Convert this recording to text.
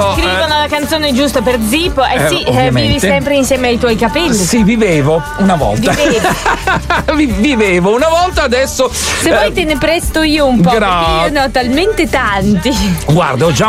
io. Scrivono la canzone giusta per Zippo. Sì, ovviamente. vivi sempre insieme ai tuoi capelli. Sì, vivevo una volta. Vivevo una volta, adesso. Se vuoi te ne presto io un po', Grazie. perché io ne ho talmente tanti. Guarda, ho già